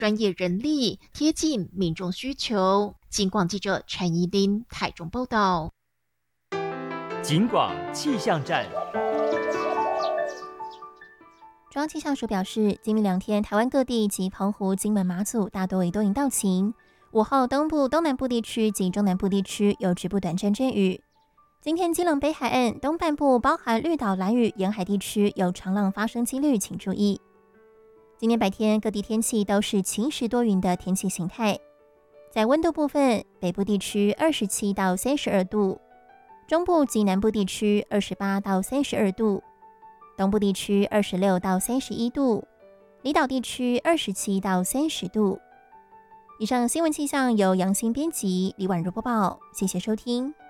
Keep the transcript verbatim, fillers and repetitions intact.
专业人力，贴近民众需求。警广记者陈怡琳台中报道。 警广气象站。 中央气象署表示，今明两天台湾各地及澎湖、金门、马祖大多以多云到晴，午后东部、东南部地区及中南部地区有局部短暂阵雨。今天基隆北海岸东半部包含绿岛、兰屿沿海地区有长浪发生几率，请注意。今天白天各地天气都是晴时多云的天气形态。在温度部分，北部地区二十七到三十二度，中部及南部地区二十八到三十二度，东部地区二十六到三十一度，离岛地区二十七到三十度。以上新闻气象由杨欣编辑，李婉如播报，谢谢收听。